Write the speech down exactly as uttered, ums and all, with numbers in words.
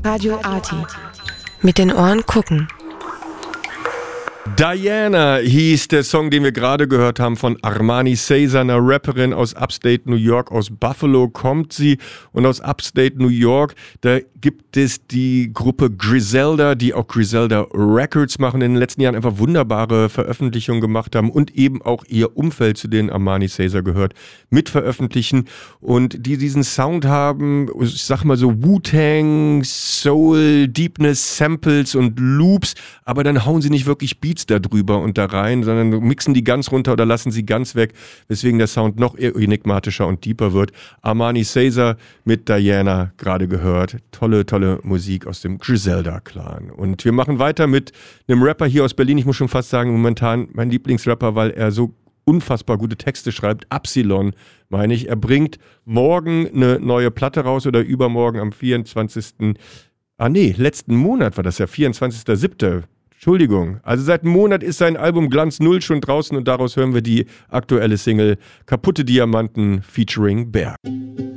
Radio Arty. Mit den Ohren gucken. Diana hieß der Song, den wir gerade gehört haben von Armani Caesar, einer Rapperin aus Upstate New York. Aus Buffalo kommt sie und aus Upstate New York, da gibt es die Gruppe Griselda, die auch Griselda Records machen, in den letzten Jahren einfach wunderbare Veröffentlichungen gemacht haben und eben auch ihr Umfeld, zu denen Armani Caesar gehört, mit veröffentlichen und die diesen Sound haben, ich sag mal so Wu-Tang, Soul, Deepness, Samples und Loops, aber dann hauen sie nicht wirklich Beats da drüber und da rein, sondern mixen die ganz runter oder lassen sie ganz weg, weswegen der Sound noch enigmatischer und deeper wird. Armani Caesar mit Diana gerade gehört. Tolle, tolle Musik aus dem Griselda-Clan. Und wir machen weiter mit einem Rapper hier aus Berlin. Ich muss schon fast sagen, momentan mein Lieblingsrapper, weil er so unfassbar gute Texte schreibt. Absilon, meine ich. Er bringt morgen eine neue Platte raus oder übermorgen am vierundzwanzigsten Ah nee, letzten Monat war das ja, vierundzwanzigster siebter Entschuldigung. Also seit einem Monat ist sein Album Glanz Null schon draußen und daraus hören wir die aktuelle Single Kaputte Diamanten featuring Berg.